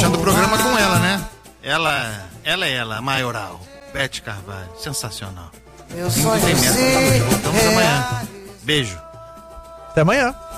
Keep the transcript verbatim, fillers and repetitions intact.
fechando o programa com ela, né? Ela, ela é ela, a maioral. Beth Carvalho, sensacional. Eu sonho. Tem meta, voltamos amanhã. Beijo. Até amanhã.